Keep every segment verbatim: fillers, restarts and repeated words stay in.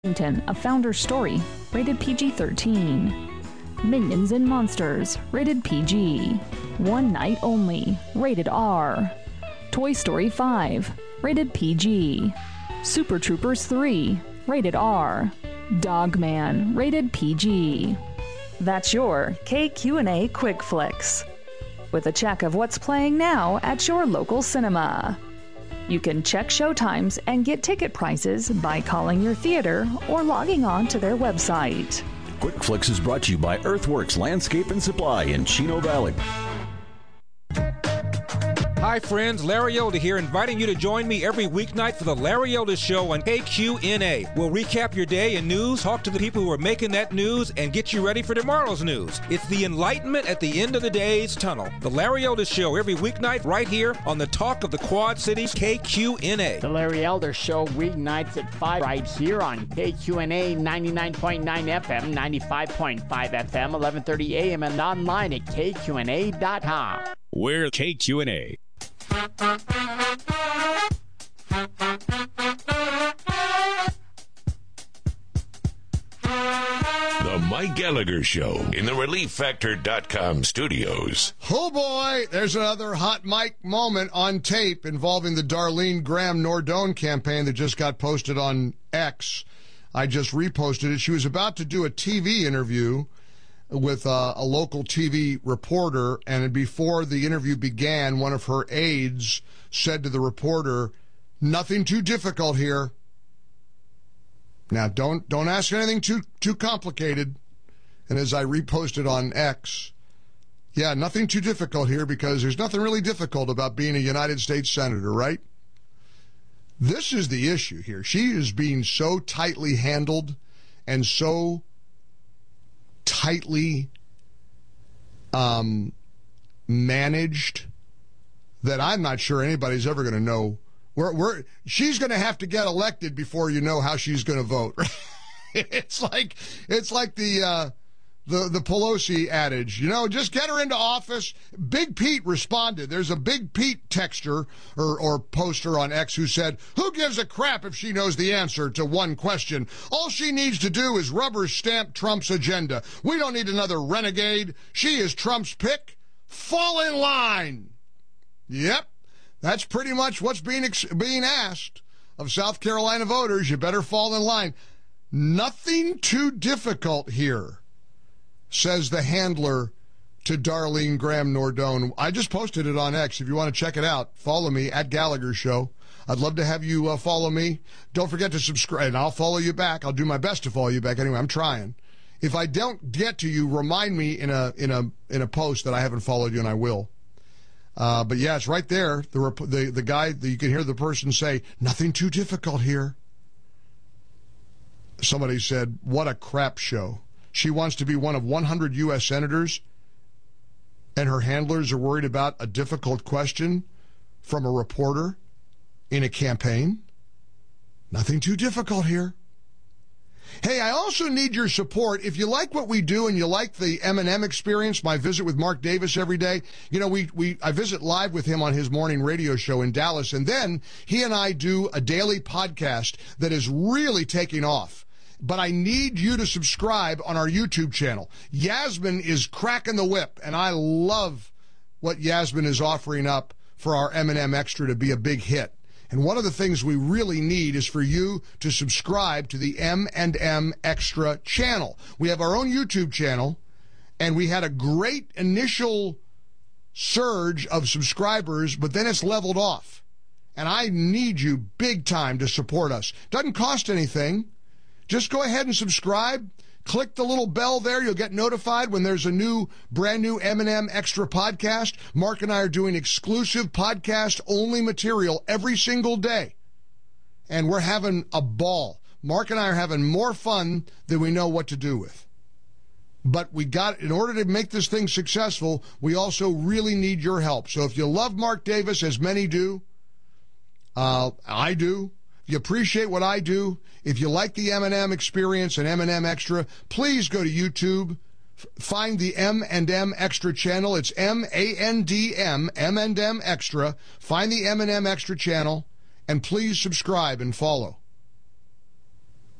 A Founder Story, rated P G thirteen. Minions and Monsters, rated P G. One Night Only, rated R. Toy Story five, rated P G. Super Troopers three, rated R. Dogman, rated P G. That's your K Q and A Quick Flicks, with a check of what's playing now at your local cinema. You can check showtimes and get ticket prices by calling your theater or logging on to their website. Quick Flicks is brought to you by Earthworks Landscape and Supply in Chino Valley. Hi friends, Larry Elder here, inviting you to join me every weeknight for the Larry Elder Show on K Q N A. We'll recap your day in news, talk to the people who are making that news, and get you ready for tomorrow's news. It's the enlightenment at the end of the day's tunnel. The Larry Elder Show every weeknight right here on the Talk of the Quad Cities, K Q N A. The Larry Elder Show weeknights at five right here on K Q N A ninety-nine point nine F M, ninety-five point five F M, eleven thirty A M, and online at K Q N A dot com. We're K Q N A. The Mike Gallagher Show in the Relief Factor dot com studios. Oh boy, there's another hot mic moment on tape involving the Darlene Graham Nordone campaign that just got posted on X. I just reposted it. She was about to do a T V interview with uh, a local T V reporter, and before the interview began, one of her aides said to the reporter, "Nothing too difficult here." Now, don't don't ask anything too too complicated. And as I reposted on X, yeah, nothing too difficult here, because there's nothing really difficult about being a United States Senator, right? This is the issue here. She is being so tightly handled and so tightly um, managed that I'm not sure anybody's ever going to know. We're, we're, she's going to have to get elected before you know how she's going to vote. It's like it's like the uh, the the Pelosi adage, you know, just get her into office. Big Pete responded. There's a Big Pete texter or, or poster on X who said, "Who gives a crap if she knows the answer to one question? All she needs to do is rubber stamp Trump's agenda. We don't need another renegade. She is Trump's pick. Fall in line." Yep, that's pretty much what's being ex- being asked of South Carolina voters. You better fall in line. Nothing too difficult here, says the handler to Darlene Graham Nordone. I just posted it on X. If you want to check it out, follow me at Gallagher Show. I'd love to have you uh, follow me. Don't forget to subscribe, and I'll follow you back. I'll do my best to follow you back. Anyway, I'm trying. If I don't get to you, remind me in a in a in a post that I haven't followed you, and I will. Uh, but yeah, it's right there. The the the guy, you can hear the person say, "Nothing too difficult here." Somebody said, "What a crap show." She wants to be one of one hundred U S senators, and her handlers are worried about a difficult question from a reporter in a campaign. Nothing too difficult here. Hey, I also need your support. If you like what we do and you like the M and M experience, my visit with Mark Davis every day, you know, we, we I visit live with him on his morning radio show in Dallas, and then he and I do a daily podcast that is really taking off. But I need you to subscribe on our YouTube channel. Yasmin is cracking the whip, and I love what Yasmin is offering up for our M and M Extra to be a big hit. And one of the things we really need is for you to subscribe to the M and M Extra channel. We have our own YouTube channel, and we had a great initial surge of subscribers, but then it's leveled off. And I need you big time to support us. Doesn't cost anything. Just go ahead and subscribe. Click the little bell there. You'll get notified when there's a new, brand new M and M Extra podcast. Mark and I are doing exclusive podcast-only material every single day. And we're having a ball. Mark and I are having more fun than we know what to do with. But we got, in order to make this thing successful, we also really need your help. So if you love Mark Davis, as many do, uh, I do, you appreciate what I do, if you like the M and M experience and M and M Extra, please go to YouTube, f- find the M and M Extra channel. It's M A N D M, M and M Extra. Find the M and M Extra channel, and please subscribe and follow.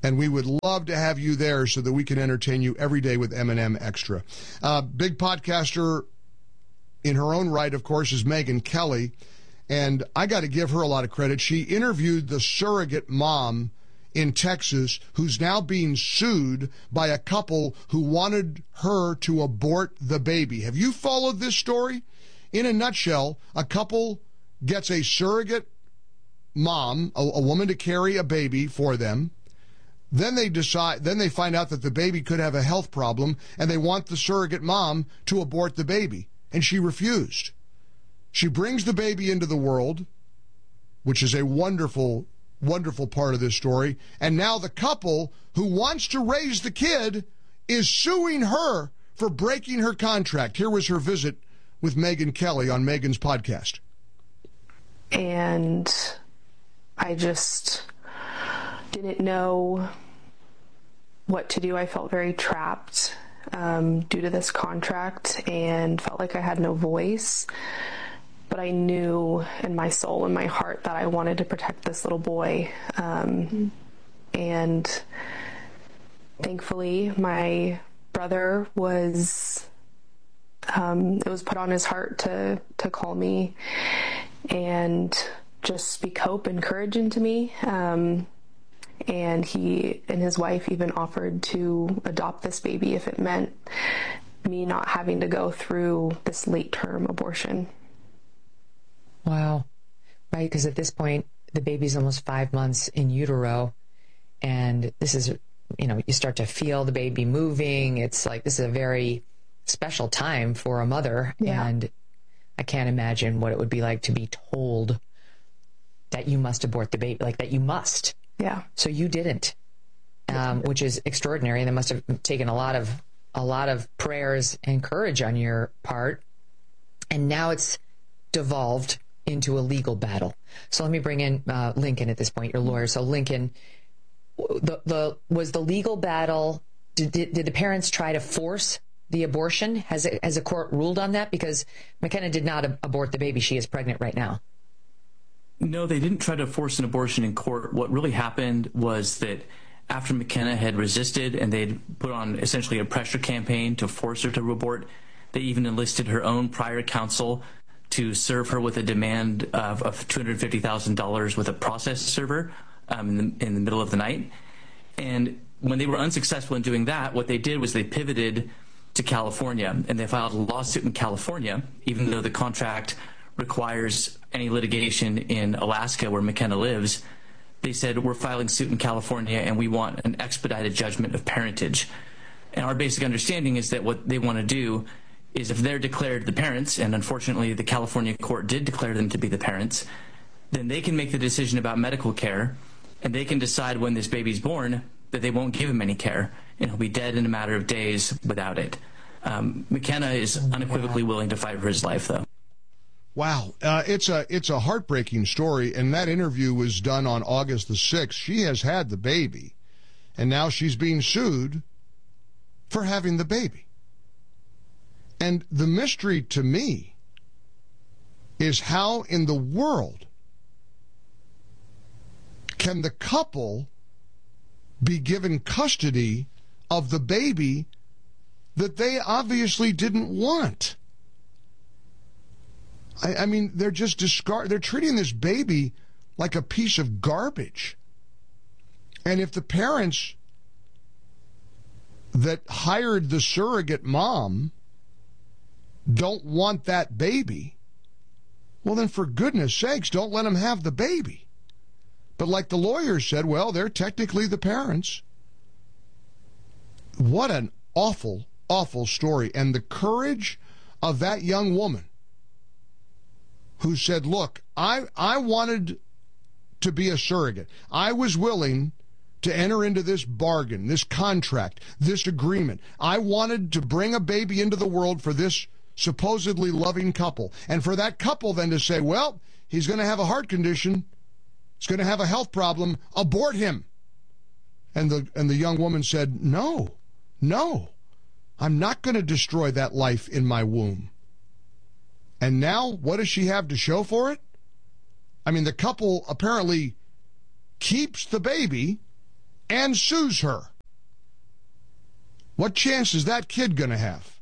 And we would love to have you there so that we can entertain you every day with M and M Extra. Uh, big podcaster in her own right, of course, is Megyn Kelly. And I got to give her a lot of credit. She interviewed the surrogate mom in Texas who's now being sued by a couple who wanted her to abort the baby. Have you followed this story? In a nutshell, a couple gets a surrogate mom, a, a woman to carry a baby for them. Then they decide, then they find out that the baby could have a health problem, and they want the surrogate mom to abort the baby. And she refused. She brings the baby into the world, which is a wonderful, wonderful part of this story. And now the couple who wants to raise the kid is suing her for breaking her contract. Here was her visit with Megyn Kelly on Megyn's podcast. And I just didn't know what to do. I felt very trapped um, due to this contract and felt like I had no voice. But I knew in my soul and my heart that I wanted to protect this little boy. Um, and thankfully, my brother was, um, it was put on his heart to, to call me and just speak hope and courage into me. Um, and he and his wife even offered to adopt this baby if it meant me not having to go through this late-term abortion. Wow. Right, because at this point, the baby's almost five months in utero, and this is, you know, you start to feel the baby moving. It's like, this is a very special time for a mother, yeah. And I can't imagine what it would be like to be told that you must abort the baby, like that you must. Yeah. So you didn't, um, which is extraordinary. That must have taken a lot of a lot of prayers and courage on your part, and now it's devolved into a legal battle. So let me bring in uh, Lincoln at this point, your lawyer. So Lincoln, the the was the legal battle. Did, did, did the parents try to force the abortion? Has it, has a court ruled on that? Because McKenna did not ab- abort the baby. She is pregnant right now. No, they didn't try to force an abortion in court. What really happened was that after McKenna had resisted and they'd put on essentially a pressure campaign to force her to abort, they even enlisted her own prior counsel to serve her with a demand of, of two hundred fifty thousand dollars with a process server um, in, the, in the middle of the night. And when they were unsuccessful in doing that, what they did was they pivoted to California, and they filed a lawsuit in California, even though the contract requires any litigation in Alaska where McKenna lives. They said, we're filing suit in California and we want an expedited judgment of parentage. And our basic understanding is that what they want to do is, if they're declared the parents, and unfortunately the California court did declare them to be the parents, then they can make the decision about medical care, and they can decide when this baby's born that they won't give him any care, and he'll be dead in a matter of days without it. Um, McKenna is unequivocally willing to fight for his life, though. Wow, uh, it's a it's a heartbreaking story, and that interview was done on August the sixth. She has had the baby, and now she's being sued for having the baby. And the mystery to me is, how in the world can the couple be given custody of the baby that they obviously didn't want? I, I mean, they're just discard. They're treating this baby like a piece of garbage. And if the parents that hired the surrogate mom don't want that baby, well, then for goodness sakes, don't let them have the baby. But like the lawyer said, well, they're technically the parents. What an awful, awful story. And the courage of that young woman who said, look, I, I wanted to be a surrogate. I was willing to enter into this bargain, this contract, this agreement. I wanted to bring a baby into the world for this supposedly loving couple. And for that couple then to say, well, he's going to have a heart condition, he's going to have a health problem, abort him. And the and the young woman said, no, no, I'm not going to destroy that life in my womb. And now, what does she have to show for it? I mean, the couple apparently keeps the baby and sues her. What chance is that kid going to have?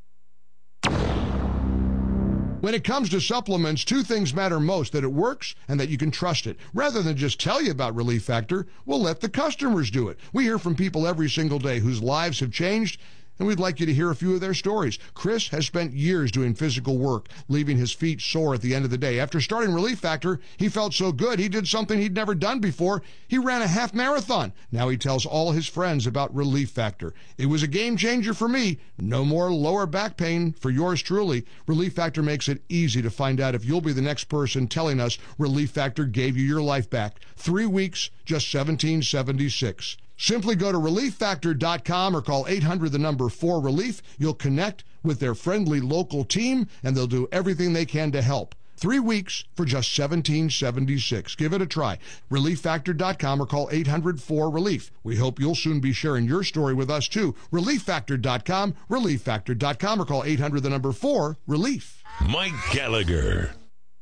When it comes to supplements, two things matter most: that it works and that you can trust it. Rather than just tell you about Relief Factor, we'll let the customers do it. We hear from people every single day whose lives have changed, and we'd like you to hear a few of their stories. Chris has spent years doing physical work, leaving his feet sore at the end of the day. After starting Relief Factor, he felt so good, he did something he'd never done before. He ran a half marathon. Now he tells all his friends about Relief Factor. It was a game changer for me. No more lower back pain for yours truly. Relief Factor makes it easy to find out if you'll be the next person telling us Relief Factor gave you your life back. Three weeks, just seventeen seventy-six. Simply go to relief factor dot com or call eight hundred the number four relief. You'll connect with their friendly local team, and they'll do everything they can to help. Three weeks for just seventeen seventy-six. Give it a try. relief factor dot com or call eight hundred four relief. We hope you'll soon be sharing your story with us too. relief factor dot com, relief factor dot com or call eight hundred the number four relief. Mike Gallagher.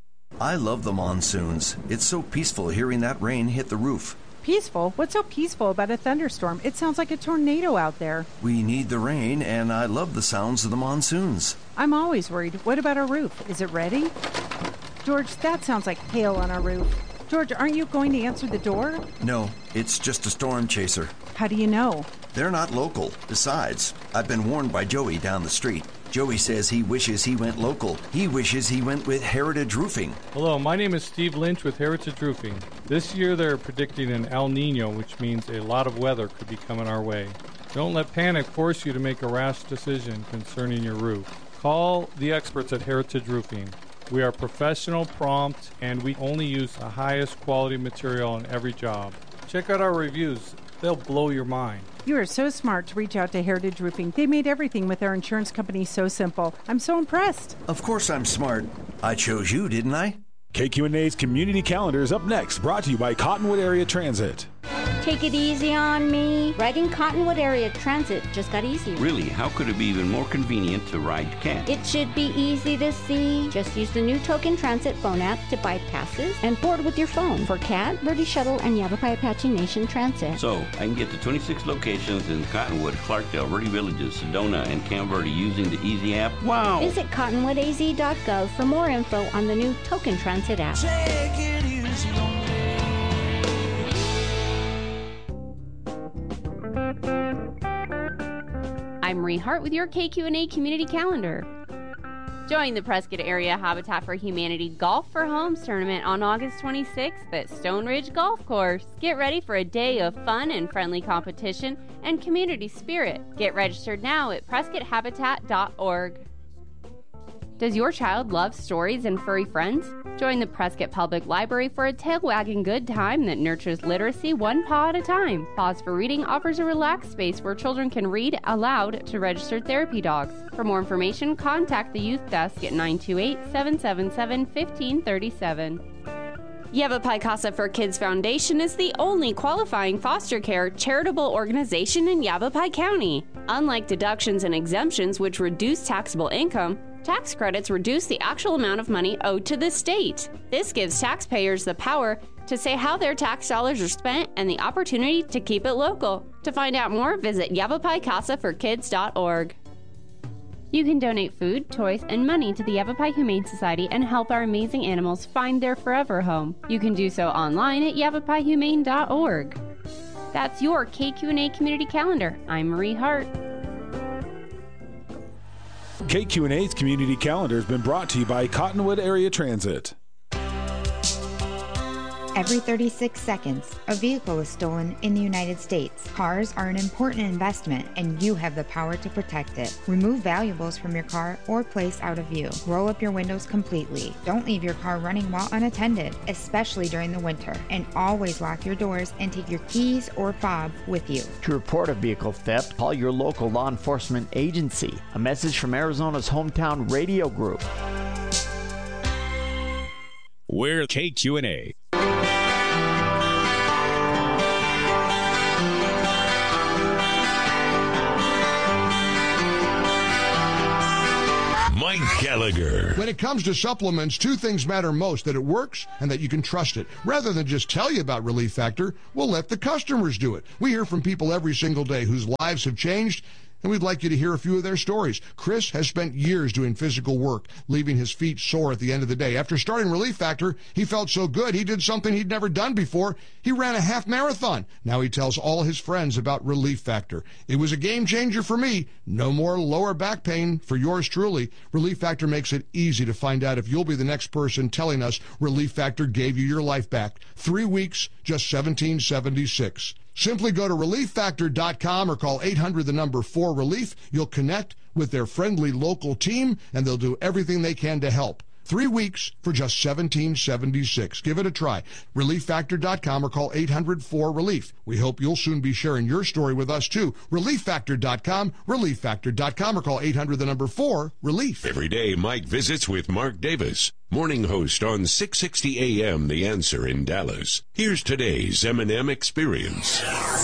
I love the monsoons. It's so peaceful hearing that rain hit the roof. Peaceful? What's so peaceful about a thunderstorm? It sounds like a tornado out there. We need the rain, and I love the sounds of the monsoons. I'm always worried. What about our roof? Is it ready? George, that sounds like hail on our roof. George, aren't you going to answer the door? No, it's just a storm chaser. How do you know? They're not local. Besides, I've been warned by Joey down the street. Joey says he wishes he went local. He wishes he went with Heritage Roofing. Hello, my name is Steve Lynch with Heritage Roofing. This year they're predicting an El Nino, which means a lot of weather could be coming our way. Don't let panic force you to make a rash decision concerning your roof. Call the experts at Heritage Roofing. We are professional, prompt, and we only use the highest quality material on every job. Check out our reviews. They'll blow your mind. You are so smart to reach out to Heritage Roofing. They made everything with their insurance company so simple. I'm so impressed. Of course I'm smart. I chose you, didn't I? K Q N A's Community Calendar is up next, brought to you by Cottonwood Area Transit. Take it easy on me. Riding Cottonwood Area Transit just got easier. Really? How could it be even more convenient to ride Kent? It should be easy to see. Just use the new Token Transit phone app to buy passes and board with your phone for C A T, Verde Shuttle, and Yavapai Apache Nation Transit. So, I can get to twenty-six locations in Cottonwood, Clarkdale, Verde Villages, Sedona, and Camp Verde using the Easy app. Wow! Visit cottonwood a z dot gov for more info on the new Token Transit app. Take it easy on me. I'm Marie Hart with your K Q N A Community Calendar. Join the Prescott Area Habitat for Humanity Golf for Homes tournament on August twenty-sixth at Stone Ridge Golf Course. Get ready for a day of fun and friendly competition and community spirit. Get registered now at prescott habitat dot org. Does your child love stories and furry friends? Join the Prescott Public Library for a tail-wagging good time that nurtures literacy one paw at a time. Pause for Reading offers a relaxed space where children can read aloud to registered therapy dogs. For more information, contact the Youth Desk at nine two eight, seven seven seven, one five three seven. Yavapai Casa for Kids Foundation is the only qualifying foster care charitable organization in Yavapai County. Unlike deductions and exemptions which reduce taxable income, tax credits reduce the actual amount of money owed to the state. This gives taxpayers the power to say how their tax dollars are spent and the opportunity to keep it local. To find out more, visit yavapai casa for kids dot org. You can donate food, toys, and money to the Yavapai Humane Society and help our amazing animals find their forever home. You can do so online at yavapai humane dot org. That's your K Q N A Community Calendar. I'm Marie Hart. K Q N A's Community Calendar has been brought to you by Cottonwood Area Transit. Every thirty-six seconds, a vehicle is stolen in the United States. Cars are an important investment, and you have the power to protect it. Remove valuables from your car or place out of view. Roll up your windows completely. Don't leave your car running while unattended, especially during the winter. And always lock your doors and take your keys or fob with you. To report a vehicle theft, call your local law enforcement agency. A message from Arizona's Hometown Radio Group. We're K Q N A. Mike Gallagher. When it comes to supplements, two things matter most, that it works and that you can trust it. Rather than just tell you about Relief Factor, we'll let the customers do it. We hear from people every single day whose lives have changed, and we'd like you to hear a few of their stories. Chris has spent years doing physical work, leaving his feet sore at the end of the day. After starting Relief Factor, he felt so good, he did something he'd never done before. He ran a half marathon. Now he tells all his friends about Relief Factor. It was a game changer for me. No more lower back pain for yours truly. Relief Factor makes it easy to find out if you'll be the next person telling us Relief Factor gave you your life back. Three weeks, just seventeen seventy-six. Simply go to relief factor dot com or call eight hundred, the number four relief. You'll connect with their friendly local team, and they'll do everything they can to help. Three weeks for just seventeen seventy-six. Give it a try. relief factor dot com or call eight hundred, four relief. We hope you'll soon be sharing your story with us, too. relief factor dot com, relief factor dot com, or call eight hundred, the number four relief. Every day, Mike visits with Mark Davis, morning host on six sixty A M The Answer in Dallas. Here's today's M and M Experience.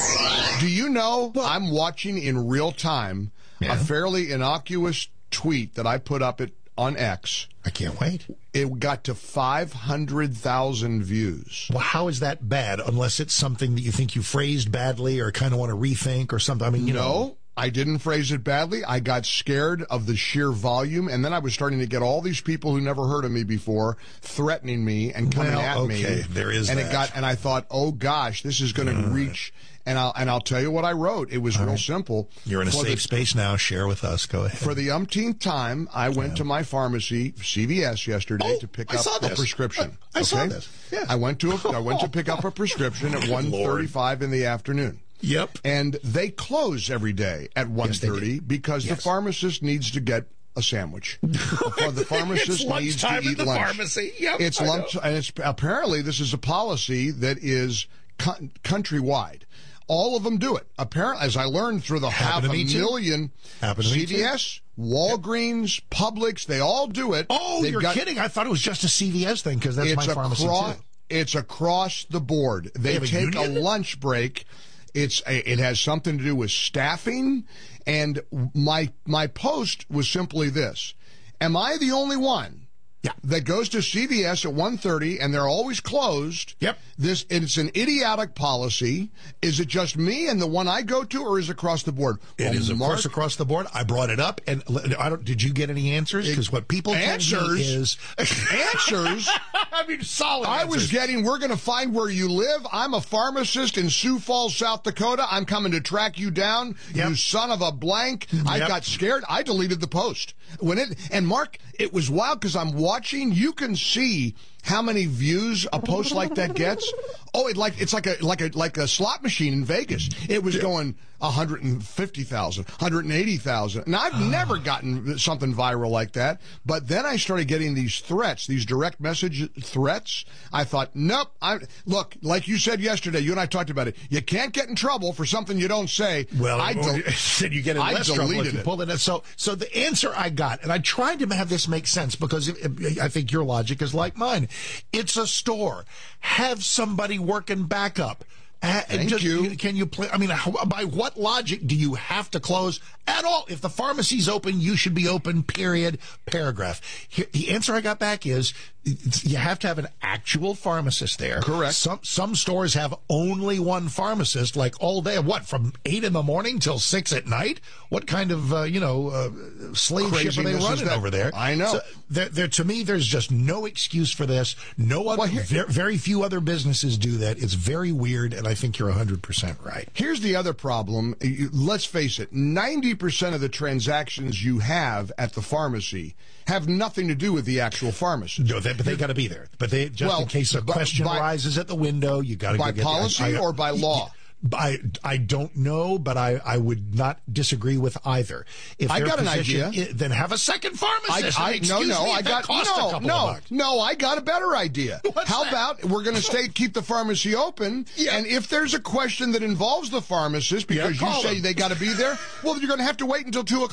Do you know I'm watching in real time Yeah. a fairly innocuous tweet that I put up at on X? I can't wait. It got to five hundred thousand views. Well, how is that bad? Unless it's something that you think you phrased badly or kind of want to rethink or something. I mean, you no, know. I didn't phrase it badly. I got scared of the sheer volume, and then I was starting to get all these people who never heard of me before threatening me and coming Well, at okay, me. there is and that. it got, and I thought, oh gosh, this is going to reach. And I'll and I'll tell you what I wrote. It was All real right. simple. You're in a For safe the- space now. Share with us. Go ahead. For the umpteenth time, I went to my pharmacy, C V S, yesterday to pick I up saw a this. prescription. I, I saw okay? this. Yeah. I went to a, I went to pick up a prescription at one thirty-five in the afternoon. Yep. And they close every day at one thirty because Yes. the pharmacist needs to get a sandwich. The, the pharmacist It's needs to lunchtime eat at the lunch. pharmacy. Yep, it's I lunch, know. and it's apparently this is a policy that is co- countrywide. All of them do it. Apparently, as I learned through the half Happened to a me too. million Happened to me C V S, Walgreens, Publix, they all do it. Oh, They've you're got- kidding. I thought it was just a C V S thing because that's it's my pharmacy across, too. It's across the board. They, have a take a union? lunch break. It's a, it has something to do with staffing. And my my post was simply this: am I the only one that goes to C V S at one thirty and they're always closed? Yep. This it's an idiotic policy. Is it just me and the one I go to, or is it across the board? It Well, is, of Mark, course, across the board. I brought it up, and I don't. Did you get any answers? Because what people tell me Answers? is answers. I mean, solid. I was answers. getting, we're going to find where you live. I'm a pharmacist in Sioux Falls, South Dakota. I'm coming to track you down, Yep. you son of a blank. I Yep. got scared. I deleted the post. When it and Mark, it was wild because I'm watching. You can see how many views a post like that gets. Oh, it like it's like a like a like a slot machine in Vegas. It was going one hundred fifty thousand, one hundred eighty thousand. And I've never gotten something viral like that. But then I started getting these threats, these direct message threats. I thought, nope. I look, like you said yesterday, you and I talked about it. You can't get in trouble for something you don't say. Well, I or- del- said you get in I less trouble if deleted you it. pull it. So, so the answer I got, and I tried to have this make sense because it, it- I think your logic is like mine. It's a store. Have somebody working backup. Ha- Thank just, you. Can you play? I mean, how, by what logic do you have to close at all? If the pharmacy's open, you should be open, period, paragraph. Here, the answer I got back is you have to have an actual pharmacist there. Correct. Some some stores have only one pharmacist, like all day. What, from eight in the morning till six at night? What kind of, uh, you know, uh, slave ship are they Craziness is running that? over there? I know. So there, there, to me, there's just no excuse for this. No other, Well, here- very, very few other businesses do that. It's very weird, and I think you're one hundred percent right. Here's the other problem. You- Let's face it, ninety percent of the transactions you have at the pharmacy have nothing to do with the actual pharmacist. No, they, but they got to be there. But they just Well, in case a by- question by- arises at the window, you got to By go get policy I- I- or by law? I, I don't know, but I, I would not disagree with either. If I their got an position idea. i- then have a second pharmacist. I, I, And no, excuse no, me, I that got costs a no, couple no, of bucks. no. I got a better idea. What's How that? about we're going to stay, keep the pharmacy open, Yeah. and if there's a question that involves the pharmacist Yeah, because you call say them. they got to be there, well, you're going to have to wait until two o'clock.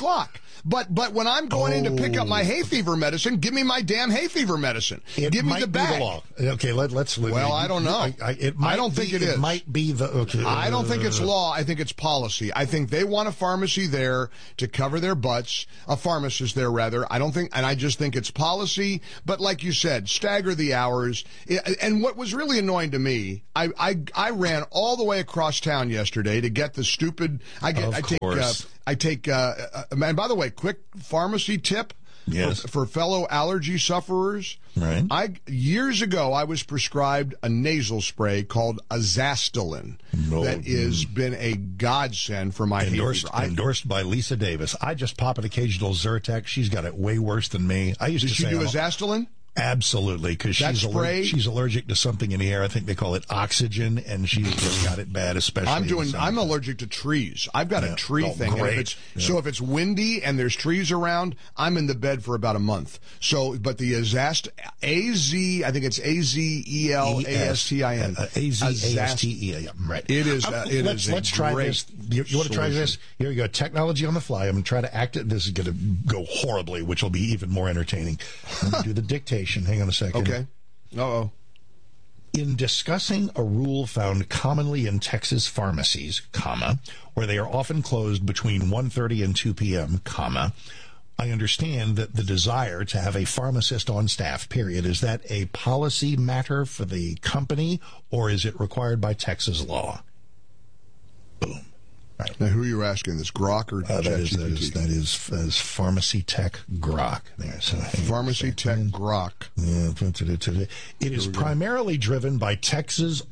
But but when I'm going oh. in to pick up my hay fever medicine, give me my damn hay fever medicine. It give me might the bag. Be the law. Okay, let, let's. Well, I don't know. I, I, it might I don't be, think it, it is. It might be the. Okay. I don't think it's law. I think it's policy. I think they want a pharmacy there to cover their butts. A pharmacist there, rather. I don't think, and I just think it's policy. But like you said, stagger the hours. And what was really annoying to me, I I, I ran all the way across town yesterday to get the stupid. I get. Of I take. Uh, I take. Uh, uh, and by the way, quick pharmacy tip. Yes. For, for fellow allergy sufferers, right. I years ago I was prescribed a nasal spray called Azastilin no. that has been a godsend for my endorsed hay fever. I, endorsed by Lisa Davis. I just pop an occasional Zyrtec. She's got it way worse than me. I used did to she say do I'm, Azastilin? Absolutely, because she's, aller- she's allergic to something in the air. I think they call it oxygen, and she's just got it bad, especially. I'm doing. I'm allergic to trees. I've got yeah. a tree oh, thing. Great. And if it's, yeah. So if it's windy and there's trees around, I'm in the bed for about a month. So, but the Azast, A Z, I think it's A Z E L A S T I N. A Z A S T E L. Right. It is. Uh, it let's is let's try this. You, you want to try this? Here we go. Technology on the fly. I'm going to try to act it. This is going to go horribly, which will be even more entertaining. Let me do the dictation. Hang on a second. Okay. Uh-oh. In discussing a rule found commonly in Texas pharmacies, comma, where they are often closed between one thirty and two p.m., comma, I understand that the desire to have a pharmacist on staff, period, is that a policy matter for the company, or is it required by Texas law? Boom. Right. Now, who are you asking? This Grok or uh, that, is, that is that is that is Pharmacy Tech Grok. There, so Pharmacy Tech Grok. Yeah, it is primarily driven by Texas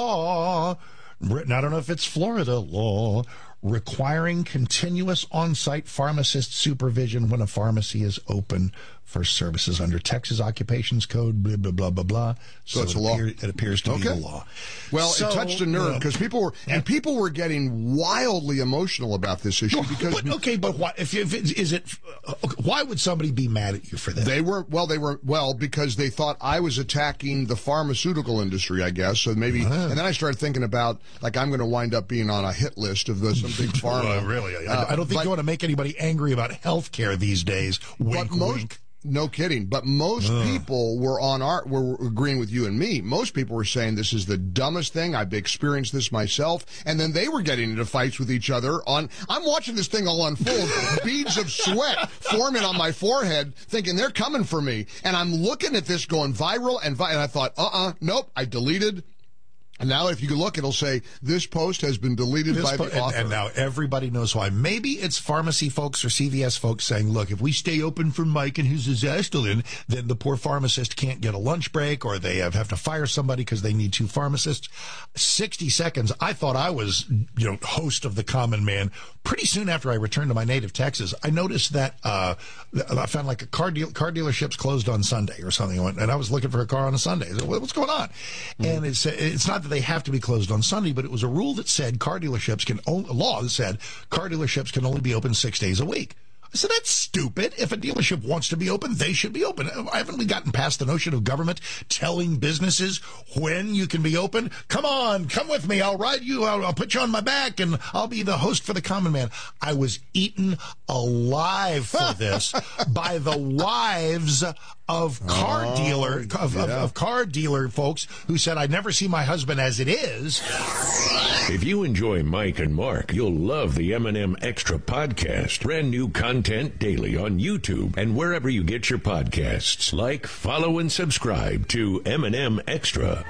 law. I don't know if it's Florida law requiring continuous on-site pharmacist supervision when a pharmacy is open for services under Texas Occupations Code, blah, blah, blah, blah, blah. So, so it's it a law. Appear, it appears to okay. be the law. Well, so, it touched a nerve because uh, people were, and people were getting wildly emotional about this issue because. But, okay, but why, if, if it, is it, uh, why would somebody be mad at you for that? They were, well, they were, well, because they thought I was attacking the pharmaceutical industry, I guess. So maybe, uh, and then I started thinking about, like, I'm going to wind up being on a hit list of the, some big pharma. uh, really? I, uh, I don't think but, you want to make anybody angry about health care these days. Wink, but most, wink. No kidding. But most Ugh. people were on our, were agreeing with you and me. Most people were saying this is the dumbest thing. I've experienced this myself. And then they were getting into fights with each other on, I'm watching this thing all unfold, beads of sweat forming on my forehead, thinking they're coming for me. And I'm looking at this going viral and, vi- and I thought, uh-uh, nope, I deleted. And now if you look, it'll say, this post has been deleted this by po- the author. And, and now everybody knows why. Maybe it's pharmacy folks or C V S folks saying, look, if we stay open for Mike and his Azastilin, then the poor pharmacist can't get a lunch break, or they have, have to fire somebody because they need two pharmacists. sixty seconds, I thought I was, you know, host of The Common Man. Pretty soon after I returned to my native Texas, I noticed that uh, I found like a car, deal- car dealerships closed on Sunday or something, and I was looking for a car on a Sunday. I said, what's going on? Mm-hmm. And it's, it's not that they have to be closed on Sunday, but it was a rule that said car dealerships can only, a law that said car dealerships can only be open six days a week. I said, that's stupid. If a dealership wants to be open, they should be open. Haven't we gotten past the notion of government telling businesses when you can be open? Come on, come with me. I'll ride you. I'll, I'll put you on my back, and I'll be the host for The Common Man. I was eaten alive for this by the wives of car oh, dealer of, yeah. of, of car dealer folks who said, I never see my husband as it is. If you enjoy Mike and Mark, you'll love the M and M Extra podcast. Brand new content daily on YouTube and wherever you get your podcasts. Like, follow, and subscribe to M and M Extra.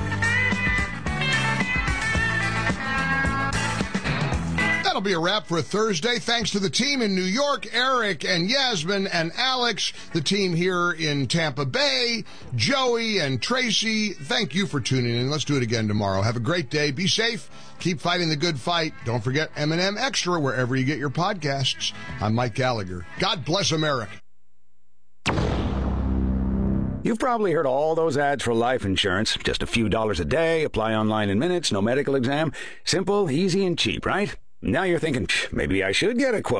That'll be a wrap for a Thursday. Thanks to the team in New York, Eric and Yasmin and Alex, the team here in Tampa Bay, Joey and Tracy. Thank you for tuning in. Let's do it again tomorrow. Have a great day. Be safe. Keep fighting the good fight. Don't forget M and M Extra wherever you get your podcasts. I'm Mike Gallagher. God bless America. You've probably heard all those ads for life insurance. Just a few dollars a day, apply online in minutes, no medical exam. Simple, easy, and cheap, right? Now you're thinking, maybe I should get a quote.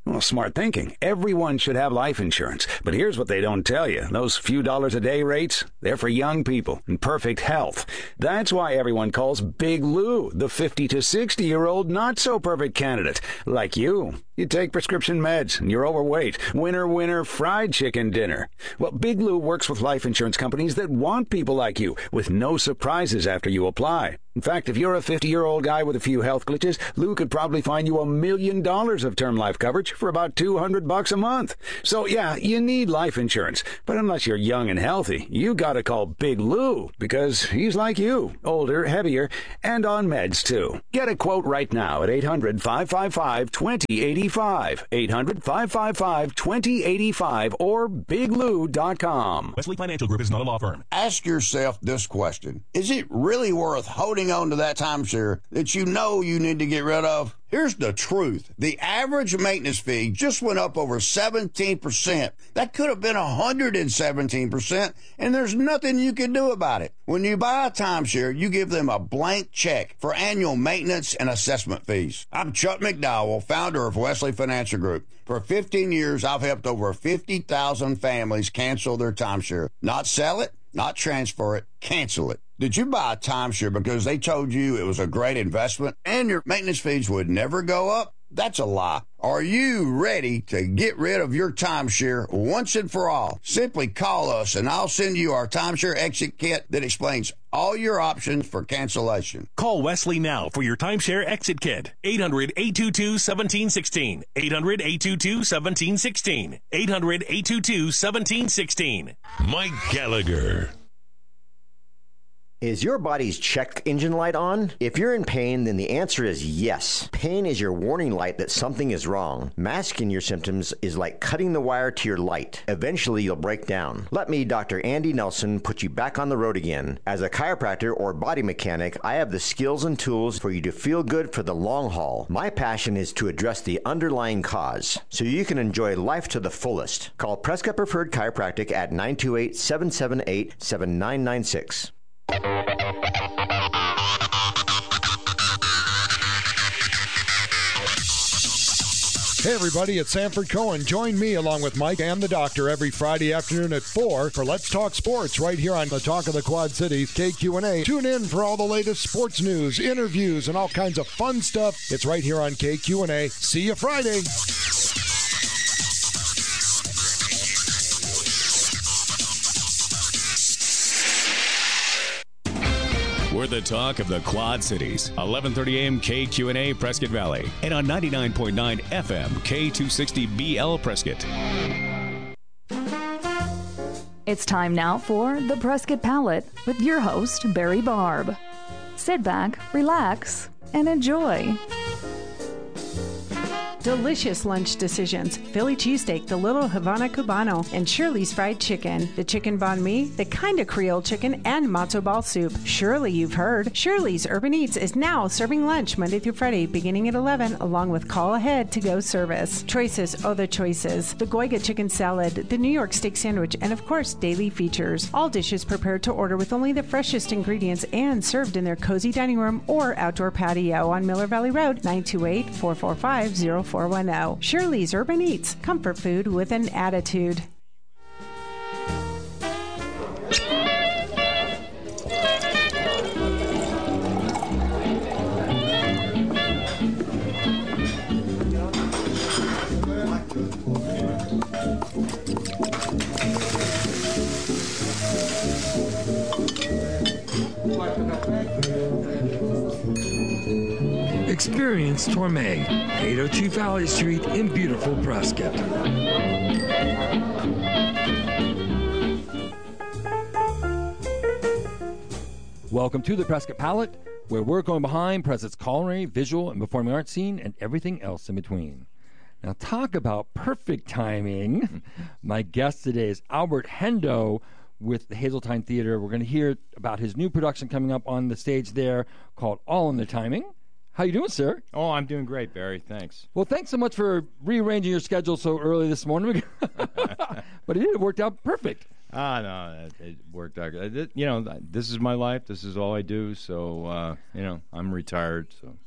Well, smart thinking. Everyone should have life insurance. But here's what they don't tell you. Those few dollars a day rates, they're for young people in perfect health. That's why everyone calls Big Lou the fifty to sixty-year-old not-so-perfect candidate, like you. You take prescription meds, and you're overweight. Winner, winner, fried chicken dinner. Well, Big Lou works with life insurance companies that want people like you, with no surprises after you apply. In fact, if you're a fifty-year-old guy with a few health glitches, Lou could probably find you a million dollars of term life coverage for about two hundred bucks a month. So, yeah, you need life insurance. But unless you're young and healthy, you gotta call Big Lou, because he's like you, older, heavier, and on meds, too. Get a quote right now at eight hundred, five five five, two zero eight five, eight hundred, five five five, two zero eight five, or big lou dot com. Wesley Financial Group is not a law firm. Ask yourself this question. Is it really worth holding on to that timeshare that you know you need to get rid of? Here's the truth. The average maintenance fee just went up over seventeen percent. That could have been one hundred seventeen percent, and there's nothing you can do about it. When you buy a timeshare, you give them a blank check for annual maintenance and assessment fees. I'm Chuck McDowell, founder of Wesley Financial Group. For fifteen years, I've helped over fifty thousand families cancel their timeshare. Not sell it, not transfer it, cancel it. Did you buy a timeshare because they told you it was a great investment and your maintenance fees would never go up? That's a lie. Are you ready to get rid of your timeshare once and for all? Simply call us and I'll send you our timeshare exit kit that explains all your options for cancellation. Call Wesley now for your timeshare exit kit. eight hundred, eight two two, one seven one six. eight hundred, eight two two, one seven one six. eight hundred, eight two two, one seven one six. Mike Gallagher. Is your body's check engine light on? If you're in pain, then the answer is yes. Pain is your warning light that something is wrong. Masking your symptoms is like cutting the wire to your light. Eventually, you'll break down. Let me, Doctor Andy Nelson, put you back on the road again. As a chiropractor or body mechanic, I have the skills and tools for you to feel good for the long haul. My passion is to address the underlying cause, so you can enjoy life to the fullest. Call Prescott Preferred Chiropractic at nine two eight, seven seven eight, seven nine nine six. Hey everybody, it's Sanford Cohen. Join me along with Mike and the doctor every Friday afternoon at four for Let's Talk Sports right here on the Talk of the Quad Cities, K Q N A. Tune in for all the latest sports news, interviews, and all kinds of fun stuff. It's right here on K Q N A. See you Friday. We're the talk of the Quad Cities. eleven thirty a.m. K Q N A Prescott Valley. And on ninety-nine point nine F M K two sixty B L Prescott. It's time now for The Prescott Palette with your host, Barry Barb. Sit back, relax, and enjoy. Delicious lunch decisions. Philly cheesesteak, the Little Havana Cubano, and Shirley's Fried Chicken. The chicken banh mi, the kind of Creole chicken, and matzo ball soup. Surely you've heard. Shirley's Urban Eats is now serving lunch Monday through Friday beginning at eleven, along with call ahead to go service. Choices, oh the choices. The Goiga chicken salad, the New York steak sandwich, and of course daily features. All dishes prepared to order with only the freshest ingredients and served in their cozy dining room or outdoor patio on Miller Valley Road, nine two eight, four four five, zero four one zero. Shirley's Urban Eats, comfort food with an attitude. Experience Torme, eight oh two Valley Street in beautiful Prescott. Welcome to the Prescott Palette, where we're going behind Prescott's culinary, visual, and performing arts scene and everything else in between. Now, talk about perfect timing. My guest today is Albert Hendo with the Hazeltine Theater. We're going to hear about his new production coming up on the stage there called All in the Timing. How you doing, sir? Oh, I'm doing great, Barry. Thanks. Well, thanks so much for rearranging your schedule so early this morning. But it, it worked out perfect. Ah, no, it, it worked out. It, you know, this is my life. This is all I do. So, uh, you know, I'm retired. So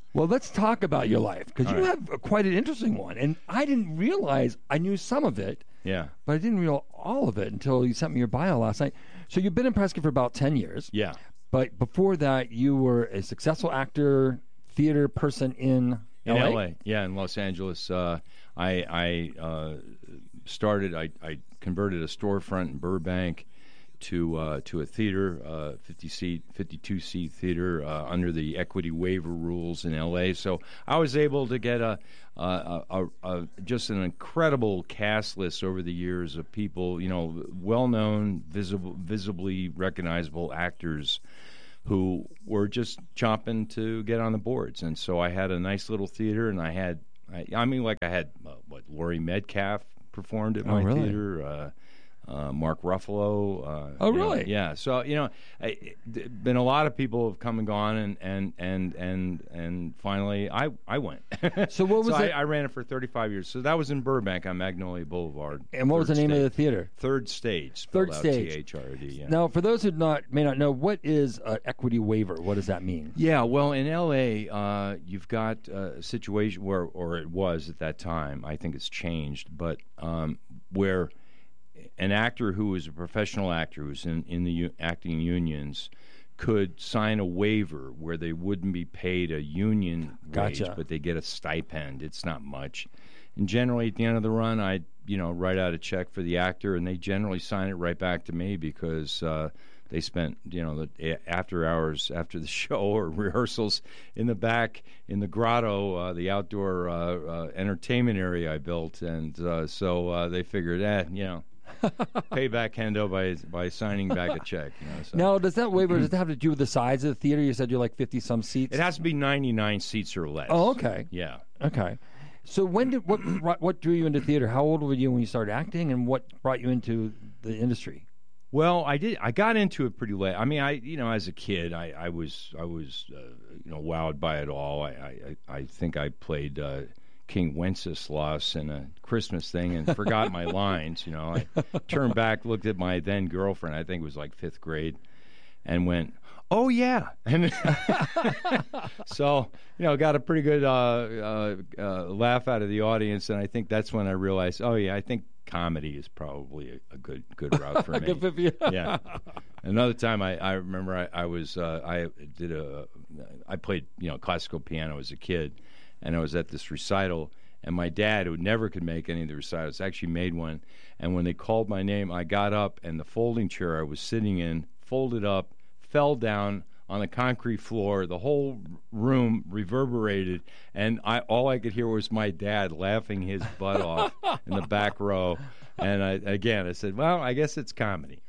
Well, let's talk about your life, because All you right. have a, quite an interesting one. And I didn't realize, I knew some of it, Yeah. but I didn't realize all of it until you sent me your bio last night. So you've been in Prescott for about ten years. Yeah. But before that, you were a successful actor, theater person in In L A? L A, yeah, in Los Angeles. Uh, I I uh, started. I, I converted a storefront in Burbank to uh, to a theater, uh, fifty seat, fifty-two seat theater uh, under the equity waiver rules in L A. So I was able to get a, a, a, a just an incredible cast list over the years of people, you know, well known, visible, visibly recognizable actors who were just chomping to get on the boards. And so I had a nice little theater, and I had, I, I mean, like I had, uh, what, Laurie Metcalf performed at Oh, my really? theater, uh, uh, Mark Ruffalo. Uh, Oh, you know, really? yeah. So, you know, I, it, been a lot of people have come and gone, and, and, and, and, and finally I, I went. So what was so it? I, I ran it for thirty-five years. So that was in Burbank on Magnolia Boulevard. And what was the Third name of Stage. the theater? Third Stage. Third spelled out Stage. T H R D, yeah. Now, for those who not may not know, what is an equity waiver? What does that mean? Yeah, well, in L A, uh, you've got uh, a situation where, or it was at that time, I think it's changed, but um, where an actor who is a professional actor who's in, in the u- acting unions could sign a waiver where they wouldn't be paid a union wage, Gotcha. but they get a stipend. It's not much. And generally, at the end of the run, I you know write out a check for the actor, and they generally sign it right back to me because uh, they spent you know the after hours after the show or rehearsals in the back in the grotto, uh, the outdoor uh, uh, entertainment area I built, and uh, so uh, they figured, eh, you know. Pay back Hendo by by signing back a check. You know, so. Now, does that waiver does it have to do with the size of the theater? You said you're like fifty some seats. It has to be ninety-nine seats or less. Oh, okay. Yeah. Okay. So when did what what drew you into theater? How old were you when you started acting, and what brought you into the industry? Well, I did. I got into it pretty late. I mean, I you know, as a kid, I, I was I was uh, you know wowed by it all. I I, I think I played uh, King Wenceslas in a Christmas thing and forgot my lines. You know, I turned back, looked at my then girlfriend. I think it was like fifth grade, and went, "Oh yeah!" And so you know, got a pretty good uh, uh, uh, laugh out of the audience, and I think that's when I realized, oh yeah, I think comedy is probably a, a good good route for me. Good fit for you. Yeah. Another time, I, I remember I, I was uh, I did a I played you know classical piano as a kid, and I was at this recital. And my dad, who never could make any of the recitals, actually made one. And when they called my name, I got up, and the folding chair I was sitting in folded up, fell down on the concrete floor. The whole room reverberated, and I all I could hear was my dad laughing his butt off in the back row. And I, again, I said, "Well, I guess it's comedy."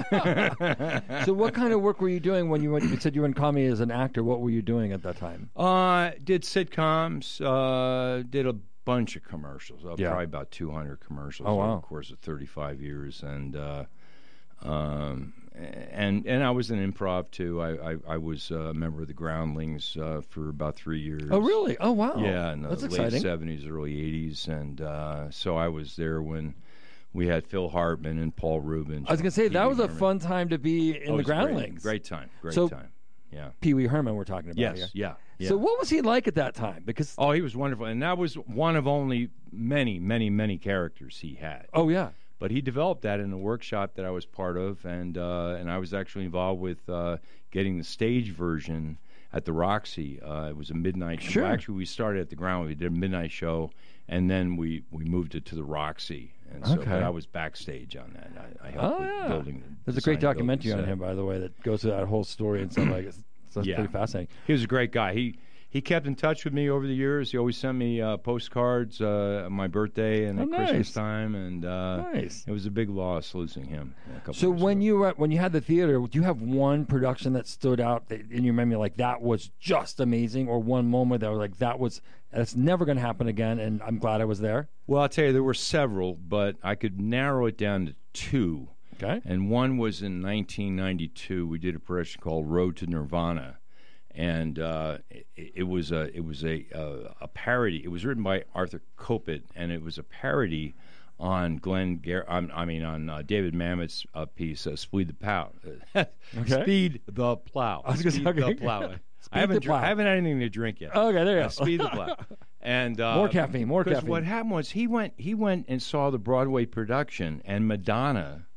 So, what kind of work were you doing when you went? You said you were in comedy as an actor. What were you doing at that time? Uh, did sitcoms. Uh, did a bunch of commercials. Uh, Yeah. Probably about two hundred commercials Oh, over wow. the course of thirty-five years, and uh, um, and and I was in improv too. I I, I was a member of the Groundlings uh, for about three years. Oh, really? Oh, wow. Yeah, in the That's late exciting. seventies, early eighties, and uh, so I was there when we had Phil Hartman and Paul Rubin. I was gonna say Pee that Wee was a Herman. fun time to be in Oh, it the was great. Groundlings. Great time. Great so, time. Yeah. Pee Wee Herman, we're talking about. Yes, here. yeah, yeah. So, what was he like at that time? Because Oh, he was wonderful, and that was one of only many, many, many characters he had. oh yeah, But he developed that in a workshop that I was part of, and uh, and I was actually involved with uh, getting the stage version at the Roxy. Uh, it was a midnight show. Sure. Actually, we started at the Ground. We did a midnight show, and then we, we moved it to the Roxy. And so, Okay. But I was backstage on that. I, I helped oh with yeah. building. There's a great design building documentary on set. him, by the way, that goes through that whole story and stuff like it. So that's Yeah. pretty fascinating. He was a great guy. He he kept in touch with me over the years. He always sent me uh, postcards uh, on my birthday and Oh, at nice. Christmas time, and uh, Nice. it was a big loss losing him. A couple So years when ago. you were, when you had the theater, do you have one production that stood out that, in your memory, like that was just amazing, or one moment that was like that was that's never going to happen again, and I'm glad I was there? Well, I'll tell you, there were several, but I could narrow it down to two. Okay. And one was in nineteen ninety-two. We did a production called Road to Nirvana, and uh, it, it was a it was a uh, a parody. It was written by Arthur Kopit, and it was a parody on Glenn Gar- um, I mean on uh, David Mamet's uh, piece, uh, Speed the Plow. Okay. Speed the Plow. I was gonna Speed say, the okay. Plow. I haven't the dr- plow. I haven't had anything to drink yet. Okay, there you Uh, go. Speed the plow. And uh, More caffeine, more because caffeine. what happened was he went he went and saw the Broadway production, and Madonna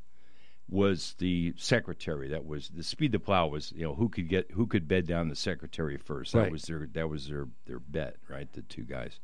was the secretary. That was the Speed the Plow was, you know, who could get who could bed down the secretary first. That Right. was their that was their their bet, right? The two guys.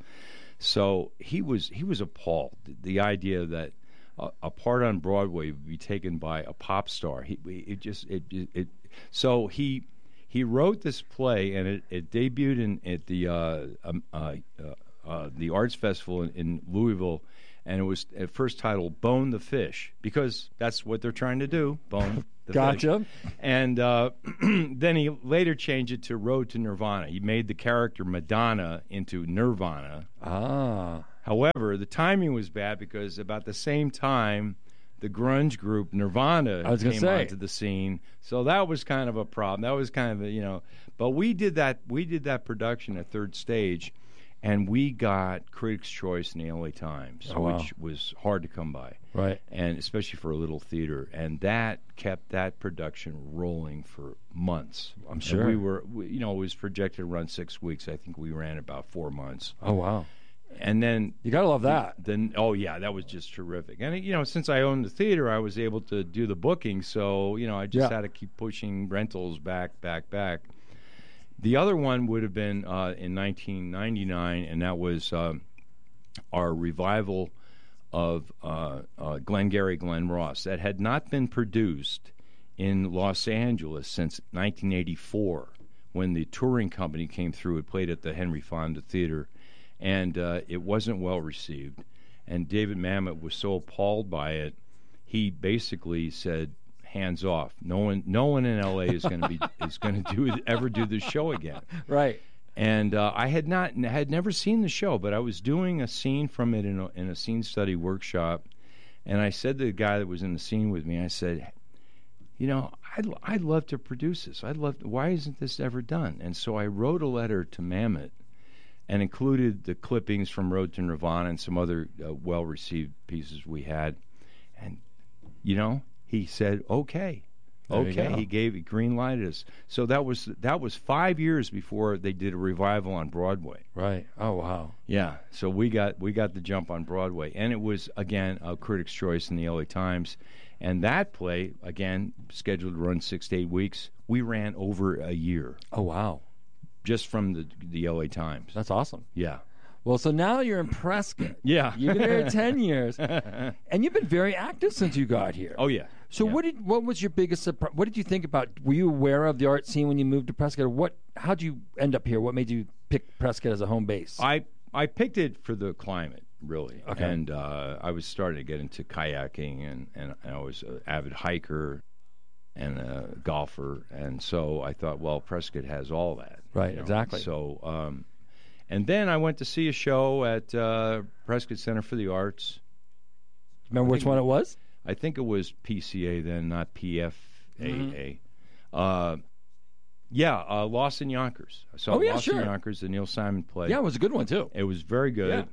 So he was he was appalled. The, the idea that a, a part on Broadway would be taken by a pop star. He it just it it, it so he he wrote this play, and it, it debuted in at the uh, um, uh, uh, uh, the Arts Festival in, in Louisville. And it was at first titled "Bone the Fish" because that's what they're trying to do, bone the Gotcha. fish. And uh, then he later changed it to "Road to Nirvana." He made the character Madonna into Nirvana. Ah. However, the timing was bad because about the same time, the grunge group Nirvana I was gonna came say. onto the scene. So that was kind of a problem. That was kind of a, you know, but we did that. We did that production at Third Stage. And we got Critics' Choice in the L A Times, Oh, wow. which was hard to come by. Right. And especially for a little theater. And that kept that production rolling for months. I'm And sure. we were, we, you know, it was projected to run six weeks. I think we ran about four months. Oh, wow. And then you gotta love that. Then oh yeah, that was just terrific. And you know, since I owned the theater, I was able to do the booking. So you know, I just Yeah. had to keep pushing rentals back, back, back. The other one would have been uh, in nineteen ninety-nine, and that was um, our revival of uh, uh, Glengarry Glen Ross that had not been produced in Los Angeles since nineteen eighty-four, when the touring company came through. It played at the Henry Fonda Theater, and uh, it wasn't well received. And David Mamet was so appalled by it, he basically said, hands off. No one, no one in L A is going to be is going to do ever do this show again. Right. And uh, I had not had never seen the show, but I was doing a scene from it in a, in a scene study workshop, and I said to the guy that was in the scene with me, I said, you know, I'd I'd love to produce this. I'd love. To, why isn't this ever done? And so I wrote a letter to Mamet, and included the clippings from Road to Nirvana and some other uh, well received pieces we had, and you know. He said, "Okay, There you okay." go. He gave it green lighted us. So that was that was five years before they did a revival on Broadway. Right. Oh wow. Yeah. So we got we got the jump on Broadway, and it was again a Critics' Choice in the L A Times, and that play again scheduled to run six to eight weeks. We ran over a year. Oh wow. Just from the the L A Times. That's awesome. Yeah. Well, so now you're in Prescott. Yeah. You've been there ten years, and you've been very active since you got here. Oh yeah. So what did what was your biggest surprise? What did you think about? Were you aware of the art scene when you moved to Prescott? Or what? How'd you end up here? What made you pick Prescott as a home base? I I picked it for the climate, really. Okay. And uh, I was starting to get into kayaking, and, and I was an avid hiker and a golfer, and so I thought, well, Prescott has all that. Right, you know. exactly. So, um, and then I went to see a show at uh, Prescott Center for the Arts. Remember which one it was? I think it was P C A then, not P F A A. Mhm. Uh, yeah, uh, Lost in Yonkers. I saw Oh, yeah, Lost sure. in Yonkers, the Neil Simon play. Yeah, it was a good one too. It was very good. Yeah.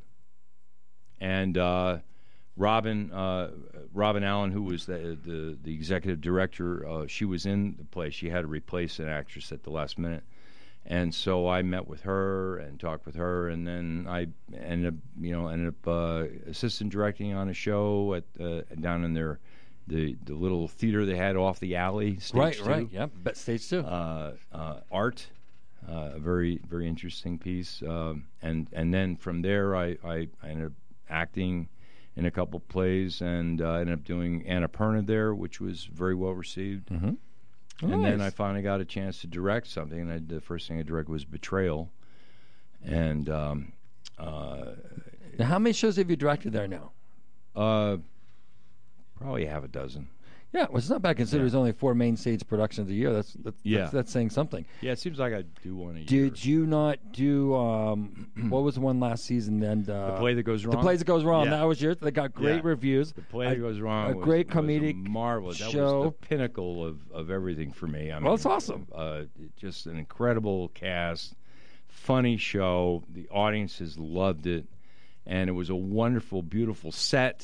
And uh, Robin uh, Robin Allen, who was the the, the executive director, uh, she was in the play. She had to replace an actress at the last minute. And so I met with her and talked with her, and then I ended up, you know, ended up uh, assistant directing on a show at uh, down in their the the little theater they had off the alley. Stage Right, two. right, yep, but stage two. Uh, uh, art, uh, a very very interesting piece, um, and and then from there I, I, I ended up acting in a couple plays, and uh, ended up doing Annapurna there, which was very well received. Mm-hmm. And then I Nice. finally got a chance to direct something, and I, the first thing I directed was Betrayal. And um, uh, Now, how many shows have you directed there now? uh, probably half a dozen. Yeah, well, it's not bad considering there's only four main stage productions a year. That's that's, Yeah. that's that's saying something. Yeah, it seems like I do one a year. Did you not do um, what was the one last season? Then uh, The Play That Goes The Wrong? Plays That Goes Wrong. Yeah. That was yours. They got great Yeah. reviews. The Play A- That Goes Wrong A was, great was a comedic marvelous. That show. was the pinnacle of, of everything for me. I mean, Well, it's awesome. Uh, just an incredible cast, funny show. The audiences loved it, and it was a wonderful, beautiful set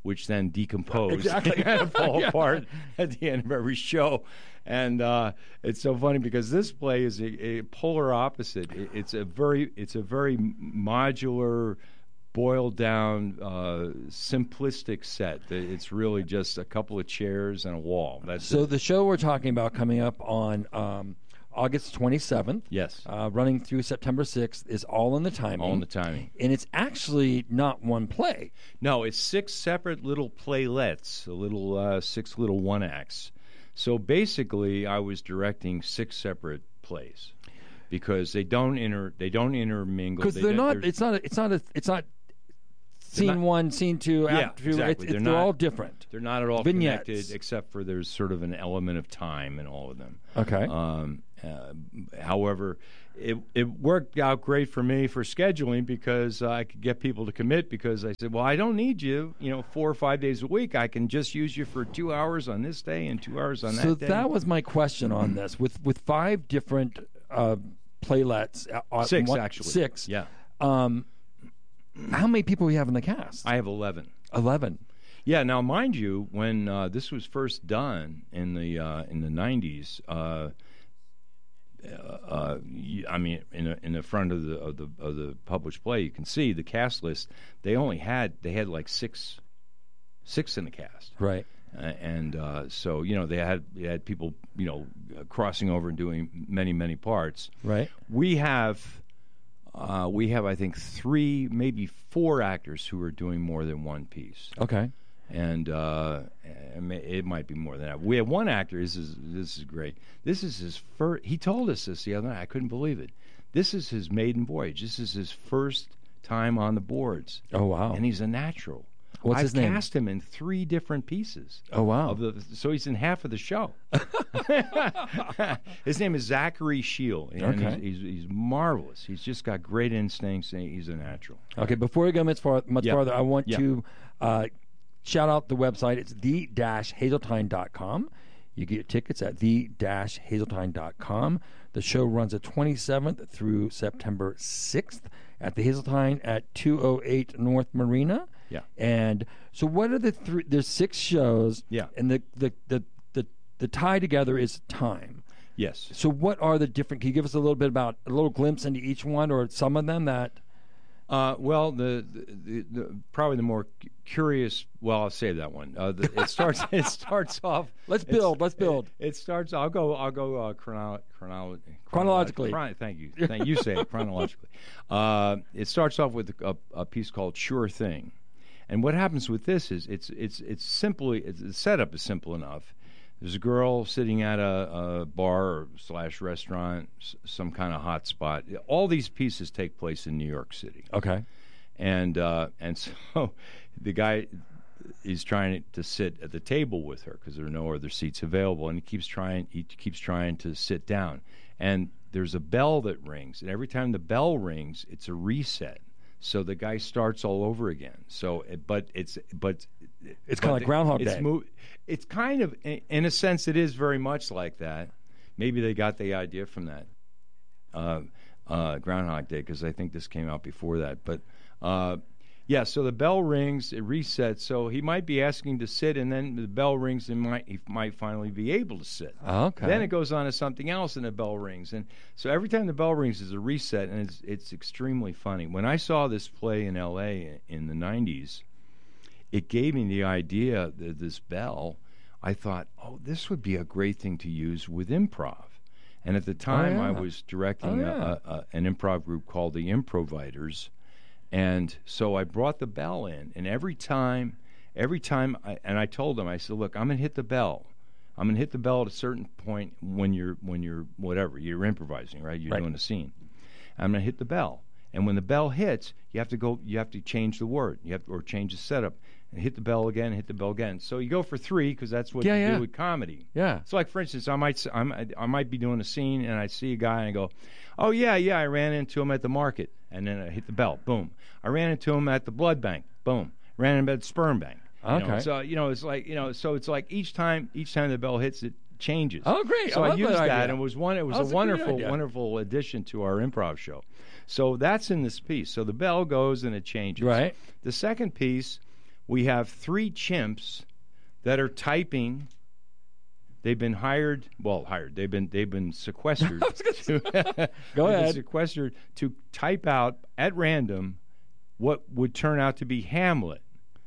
which then decompose Exactly. and fall Yeah. apart at the end of every show. And uh, it's so funny because this play is a, a polar opposite. It, it's a very, it's a very modular, boiled down, uh, simplistic set. It's really just a couple of chairs and a wall. That's So it. the show we're talking about coming up on um, August twenty-seventh, yes, uh, running through September sixth, is All in the Timing. All in the Timing. And it's actually not one play. No, it's six separate little playlets, a little uh, six little one acts. So basically, I was directing six separate plays because they don't inter they don't intermingle. Because They they're don't- not. there's- It's not. A, it's not. A, it's not. Scene not- one, scene two, Yeah, act two. exactly. It's, it's, They're they're not- all different. They're not at all Vignettes. connected, except for there's sort of an element of time in all of them. Okay. Um, uh, however, it it worked out great for me for scheduling because uh, I could get people to commit because I said, well, I don't need you, you know, four or five days a week. I can just use you for two hours on this day and two hours on So that day. that was my question on this. With with five different uh, playlets, uh, on Six, one- actually. six. Yeah. Um, how many people do you have in the cast? I have eleven. Eleven. Yeah. Now, mind you, when uh, this was first done in the uh, in the nineties, uh, uh, y- I mean, in the, in the front of the of the of the published play, you can see the cast list. They only had they had like six six in the cast. Right. Uh, and uh, so you know they had they had people you know uh, crossing over and doing many many parts. Right. We have. Uh, we have, I think, three, maybe four actors who are doing more than one piece. Okay. And uh, it may- it might be more than that. We have one actor. This is this is great. This is his first. He told us this the other night. I couldn't believe it. This is his maiden voyage. This is his first time on the boards. Oh wow! And he's a natural. What's I've his name? cast him in three different pieces. Oh wow! Of the, so he's in half of the show. His name is Zachary Shield, and Okay. he's, he's, he's marvelous. He's just got great instincts, and he's a natural. Okay, before we go much, far, much Yeah. farther, I want Yeah. to uh, shout out the website. It's the dash hazeltine dot com. You get your tickets at the dash hazeltine dot com. The show runs the twenty-seventh through September sixth at the Hazeltine at two oh eight North Marina. Yeah. And so what are the three, there's six shows. Yeah. And the, the, the, the, the tie together is time. Yes. So what are the different, can you give us a little bit about, a little glimpse into each one or some of them that... Uh, well, the, the, the, the probably the more cu- curious. Well, I'll save that one. Uh, the, it starts. It starts off. Let's it's- build. Let's build. It, it starts. I'll go. I'll go uh, chrono, chrono, Chronologically. chrono- thank you. Thank you. Say it chronologically. Uh, it starts off with a, a piece called "Sure Thing," and what happens with this is it's it's it's simply it's, the setup is simple enough. There's a girl sitting at a, a bar or slash restaurant, s- some kind of hot spot. All these pieces take place in New York City. Okay. And uh, and so the guy is trying to sit at the table with her because there are no other seats available, and he keeps trying. He keeps trying to sit down, and there's a bell that rings, and every time the bell rings, it's a reset. So the guy starts all over again. So, it- but it's but It's but kinda like the- Groundhog it's Day. mo- it's kind of, in, in a sense, it is very much like that. Maybe they got the idea from that uh, uh, Groundhog Day because I think this came out before that. But uh, yeah, so the bell rings, it resets. So he might be asking to sit, and then the bell rings, and might he might finally be able to sit. Okay. Then it goes on to something else, and the bell rings, and so every time the bell rings is a reset, and it's it's extremely funny. When I saw this play in L A in the nineties, it gave me the idea that this bell. I thought, oh, this would be a great thing to use with improv. And at the time, I yeah. was directing Oh, yeah. a, a, an improv group called the Improviters, and so I brought the bell in. And every time, every time, I, and I told them, I said, look, I'm gonna hit the bell. I'm gonna hit the bell at a certain point when you're when you're whatever you're improvising, right? You're Right. doing a scene. I'm gonna hit the bell, and when the bell hits, you have to go. You have to change the word. You have to, or change the setup. And hit the bell again, hit the bell again. So you go for three because that's what Yeah, you yeah. do with comedy. Yeah. So like for instance, I might s- I'm, I might be doing a scene and I see a guy and I go, oh yeah, yeah, I ran into him at the market, and then I hit the bell, boom. I ran into him at the blood bank, boom. Ran into him at the sperm bank. You know, Okay. so you know it's like you know so it's like each time each time the bell hits it changes. Oh, great. So I I, love used that that, idea. and it was one it was That's a a great wonderful idea. wonderful addition to our improv show. So that's in this piece. So the bell goes and it changes. Right. The second piece we have three chimps that are typing. They've been hired, well, hired. They've been they've been sequestered. to, Go they've ahead. Been sequestered to type out at random what would turn out to be Hamlet.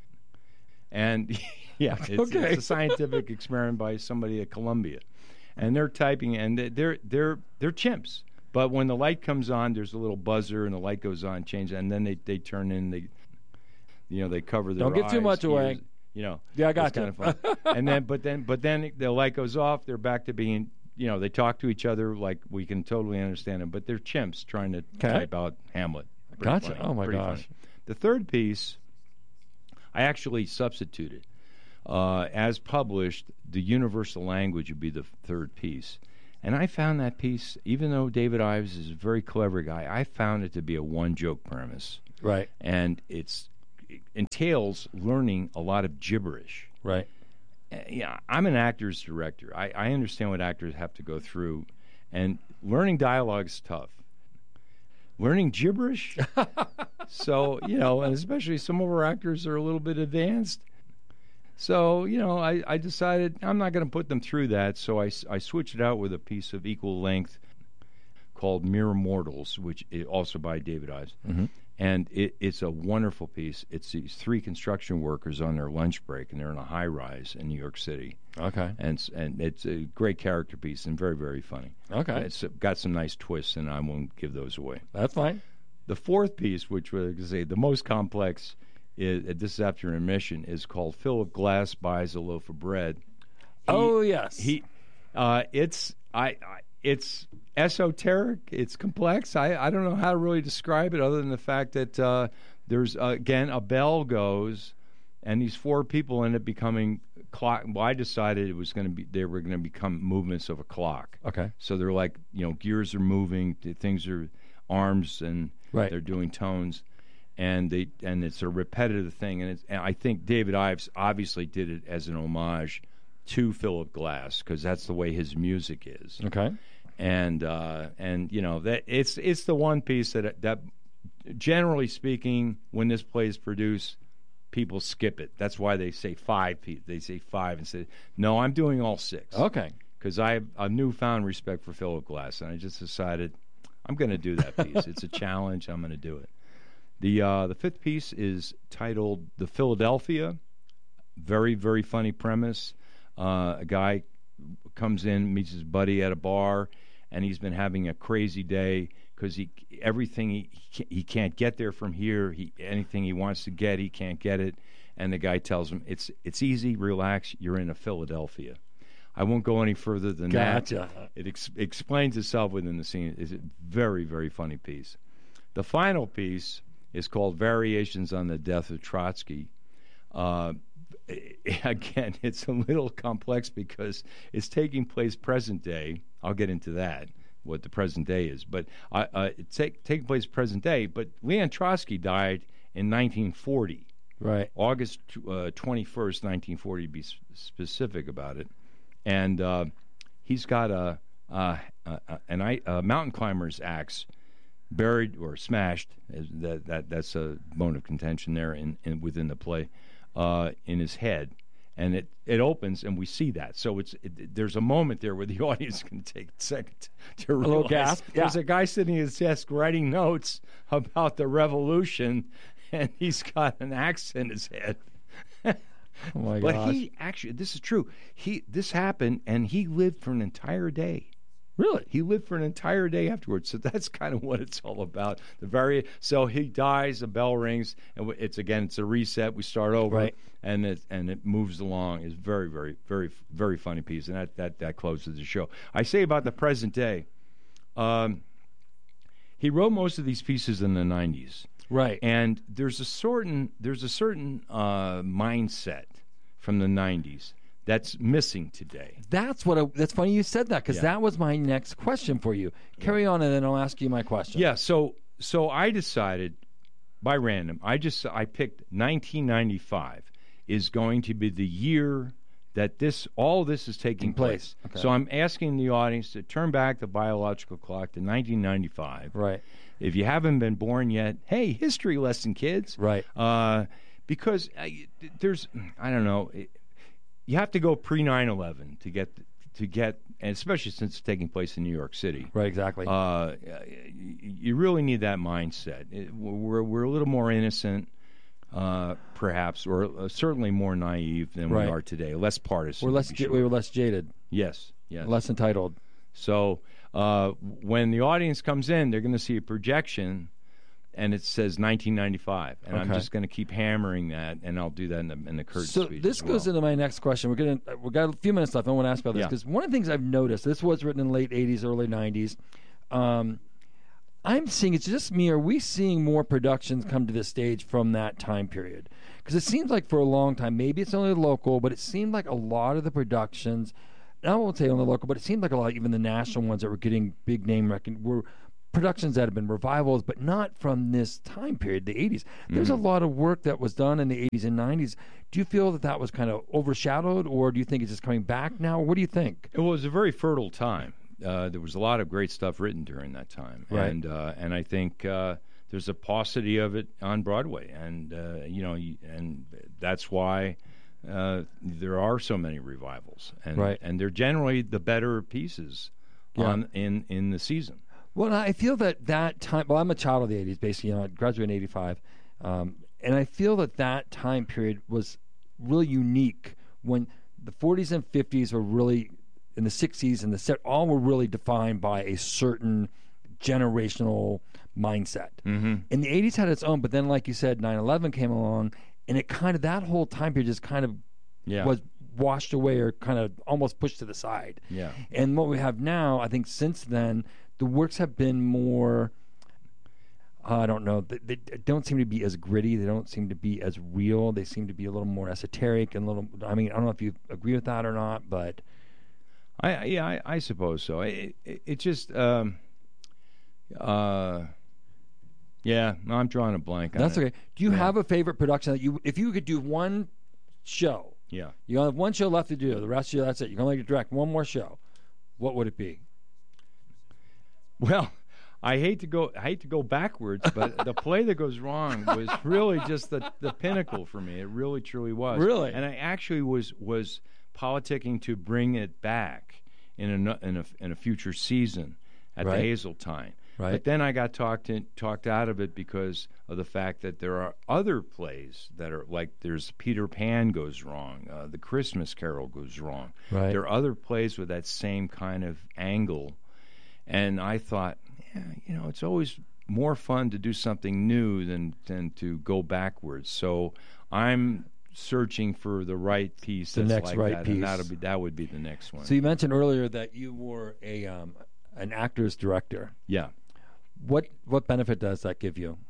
And yeah, it's, Okay. it's a scientific experiment by somebody at Columbia, and they're typing, and they're they're they're chimps. But when the light comes on, there's a little buzzer, and the light goes on, change, and then they, they turn in the, you know, they cover their Don't give too eyes, much away. ears, You know, Yeah, I got it's kind of fun. and then, but then, but then the light goes off. They're back to being, you know, they talk to each other like we can totally understand them. But they're chimps trying to Okay. type out Hamlet. Pretty Gotcha. funny, Oh, my pretty gosh. funny. The third piece, I actually substituted. Uh, as published, the universal language would be the third piece. And I found that piece, even though David Ives is a very clever guy, I found it to be a one-joke premise. Right. And it's it entails learning a lot of gibberish. Right. Uh, yeah, I'm an actor's director. I, I understand what actors have to go through, and learning dialogue is tough. Learning gibberish, so you know, and especially some of our actors are a little bit advanced. So you know, I, I decided I'm not going to put them through that. So I, s- I switched it out with a piece of equal length called Mere Mortals, which is also by David Ives. Mhm. And it, it's a wonderful piece. It's these three construction workers on their lunch break, and they're in a high rise in New York City. Okay. And it's, and it's a great character piece and very, very funny. Okay. It's got some nice twists, and I won't give those away. That's fine. The fourth piece, which was to say the most complex, is this is after intermission, is called Philip Glass Buys a Loaf of Bread. He- Oh, yes. He, uh, it's I, I it's esoteric. It's complex. I, I don't know how to really describe it other than the fact that uh, there's uh, again a bell goes, and these four people end up becoming clock. Well, I decided it was going to be they were going to become movements of a clock. Okay. So they're like you know gears are moving, th- things are arms and Right. they're doing tones. And they and it's a repetitive thing, and, it's, and I think David Ives obviously did it as an homage to Philip Glass because that's the way his music is. Okay. And uh, and you know that it's it's the one piece that that generally speaking, when this play is produced, people skip it. That's why they say five. pe- They say five and say no. I'm doing all six. Okay. Because I have a newfound respect for Philip Glass, and I just decided I'm going to do that piece. It's a challenge. I'm going to do it. The uh, the fifth piece is titled "The Philadelphia." Very very funny premise. Uh, a guy comes in, meets his buddy at a bar, and he's been having a crazy day because he everything he he can't get there from here. He anything he wants to get, he can't get it. And the guy tells him it's it's easy, relax. You're in a Philadelphia. I won't go any further than Gotcha. that. It ex- explains itself within the scene. It's a very very funny piece. The final piece is called Variations on the Death of Trotsky. Uh, again, it's a little complex because it's taking place present day. I'll get into that, what the present day is. But uh, uh, it's take, taking place present day. But Leon Trotsky died in nineteen forty. Right. August uh, twenty-first, nineteen forty, to be s- specific about it. And uh, he's got a, uh, a, a, an, I- a mountain climber's axe buried or smashed, as that, that that's a bone of contention there in, in within the play, uh, in his head, and it, it opens and we see that. So it's it, there's a moment there where the audience can take a second to realize little gasp, yeah. there's a guy sitting at his desk writing notes about the revolution, and he's got an axe in his head. Oh my But gosh. he actually, this is true. He this happened, and he lived for an entire day. Really? He lived for an entire day afterwards. So that's kind of what it's all about. The very so he dies, a bell rings, and it's again it's a reset. We start over, Right. and it and it moves along. It's very very very very funny piece, and that that that closes the show. I say about the present day. Um, he wrote most of these pieces in the nineties. Right. And there's a certain there's a certain uh, mindset from the nineties that's missing today. That's what. I, that's funny you said that because Yeah. that was my next question for you. Carry on, and then I'll ask you my question. Yeah. So so I decided by random. I just I picked nineteen ninety-five is going to be the year that this all this is taking In place. place. Okay. So I'm asking the audience to turn back the biological clock to nineteen ninety-five. Right. If you haven't been born yet, hey, history lesson, kids. Right. Uh, because uh, there's, I don't know, you have to go pre nine eleven to get to get, and especially since it's taking place in New York City. Right, exactly. Uh, you really need that mindset. It, we're we're a little more innocent, uh, perhaps, or uh, certainly more naive than Right. we are today. Less partisan. We're less. to be j- sure. We were less jaded. Yes, yes. Less entitled. So uh, when the audience comes in, they're going to see a projection, and it says nineteen ninety-five, and I'm Okay. just going to keep hammering that, and I'll do that in the in the curtain So speech this as well. goes into my next question. We're gonna we got a few minutes left. I want to ask about this Yeah. because one of the things I've noticed. This was written in the late eighties, early nineties. Um, I'm seeing it's just me. Are we seeing more productions come to the stage from that time period? Because it seems like for a long time, maybe it's only local, but it seemed like a lot of the productions. I won't say only local, but it seemed like a lot, even the national ones that were getting big name recognition, were productions that have been revivals, but not from this time period, the eighties. There's Mhm. a lot of work that was done in the eighties and nineties. Do you feel that that was kind of overshadowed, or do you think it's just coming back now? What do you think? It was a very fertile time. Uh, there was a lot of great stuff written during that time, Right. and uh, and I think uh, there's a paucity of it on Broadway, and uh, you know, y- and that's why uh, there are so many revivals, and Right. and they're generally the better pieces Yeah. on in in the season. Well, I feel that that time. Well, I'm a child of the eighties, basically. You know, I graduated in eighty-five, um, and I feel that that time period was really unique when the forties and fifties were really, in the sixties and the set, all were really defined by a certain generational mindset. Mm-hmm. And the eighties had its own, but then, like you said, nine eleven came along, and it kind of that whole time period just kind of Yeah. was washed away or kind of almost pushed to the side. Yeah. And what we have now, I think, since then, the works have been more. I don't know. They, they don't seem to be as gritty. They don't seem to be as real. They seem to be a little more esoteric and a little. I mean, I don't know if you agree with that or not, but I yeah, I, I suppose so. It it, it just um, uh, yeah. No, I'm drawing a blank. on that's it. okay. Do you Yeah. have a favorite production that you, if you could do one show, Yeah. you only have one show left to do. The rest of you, that's it. You can only direct one more show. What would it be? Well, I hate to go. I hate to go backwards, but the play that goes wrong was really just the, the pinnacle for me. It really, truly was. Really? And I actually was was politicking to bring it back in a in a, in a future season at Right. the Hazeltine. Right. But then I got talked in, talked out of it because of the fact that there are other plays that are like there's Peter Pan goes wrong, uh, the Christmas Carol goes wrong. Right. There are other plays with that same kind of angle. And I thought, yeah, you know, it's always more fun to do something new than than to go backwards. So I'm searching for the right piece. The that's next like right that, piece. and that'll be that would be the next one. So you mentioned earlier that you were a um, an actor's director. Yeah. What what benefit does that give you?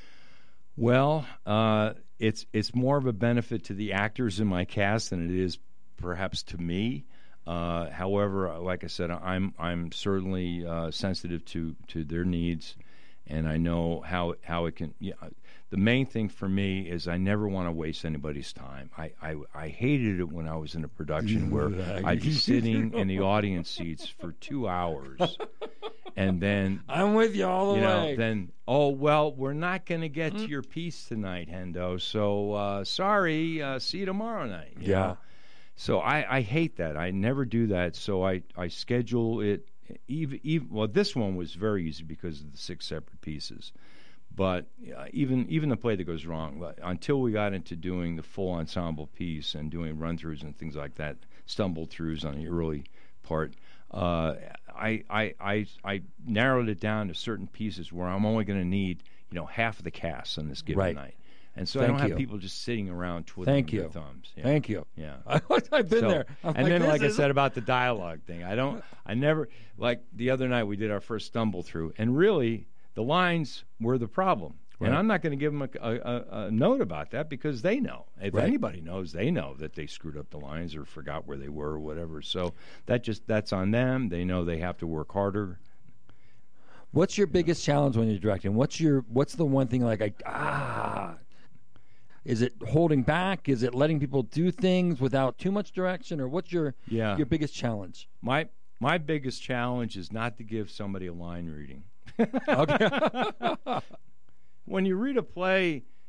Well, uh, it's it's more of a benefit to the actors in my cast than it is perhaps to me. Uh, however, like I said, I'm I'm certainly uh, sensitive to, to their needs, and I know how how it can. Yeah, the main thing for me is I never want to waste anybody's time. I, I, I hated it when I was in a production where I'd be sitting in the audience seats for two hours, and then I'm with you all the you know, way. then oh well, we're not going to get to your piece tonight, Hendo. So uh, sorry. Uh, see you tomorrow night. you Yeah. know? So I, I hate that. I never do that. So I, I schedule it. Even, even well, this one was very easy because of the six separate pieces. But uh, even even the play that goes wrong, but until we got into doing the full ensemble piece and doing run-throughs and things like that, stumble-throughs on the early part, uh, I, I I I narrowed it down to certain pieces where I'm only going to need you know half of the cast on this given Right. night. And so Thank I don't you. have people just sitting around twiddling Thank their you. thumbs. Yeah. Thank you. Yeah, I've been So- there. I'm and like, then, this like I is- said about the dialogue thing, I don't, I never, like the other night we did our first stumble through, and really the lines were the problem. And Right. I'm not going to give them a, a, a, a note about that because they know. If Right. anybody knows, they know that they screwed up the lines or forgot where they were or whatever. So that just that's on them. They know they have to work harder. What's your biggest challenge when you're directing? What's your what's the one thing like I ah is it holding back? Is it letting people do things without too much direction? Or what's your Yeah. your biggest challenge? My my biggest challenge is not to give somebody a line reading. Okay. When you read a play,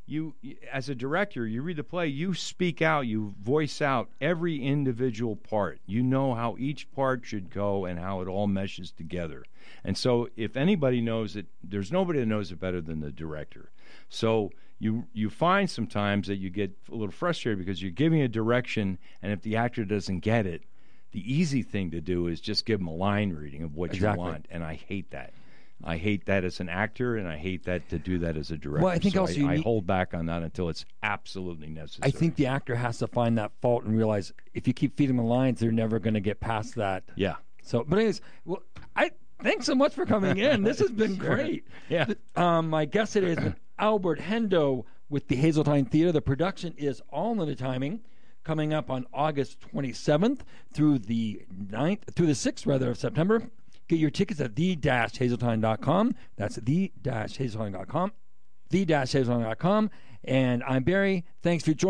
you, as a director, you read the play, you speak out, you voice out every individual part. You know how each part should go and how it all meshes together. And so if anybody knows it, there's nobody that knows it better than the director. So you you find sometimes that you get a little frustrated because you're giving a direction, and if the actor doesn't get it, the easy thing to do is just give them a line reading of what Exactly. you want. And I hate that. I hate that as an actor, and I hate that to do that as a director. Well, I think so also I, you I need- hold back on that until it's absolutely necessary. I think the actor has to find that fault and realize if you keep feeding them lines, they're never going to get past that. Yeah. So, but anyways, well, I thanks so much for coming in. This has been Sure. great. Yeah. Um, my guest today has been Albert Hendo with the Hazeltine Theater. The production is All in the Timing, coming up on August twenty-seventh through the ninth, through the sixth rather of September. Get your tickets at the dash hazeltine dot com. That's the dash hazeltine dot com. the dash hazeltine dot com. And I'm Barry. Thanks for joining.